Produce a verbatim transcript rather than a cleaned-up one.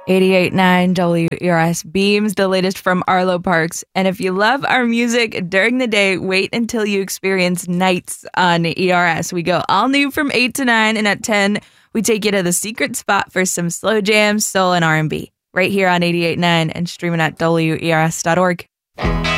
eighty-eight point nine W E R S beams the latest from Arlo Parks. And if you love our music during the day, wait until you experience nights on E R S. We go all new from eight to nine, and at ten, we take you to the secret spot for some slow jams, soul, and R and B. Right here on eighty-eight point nine and streaming at W E R S dot org.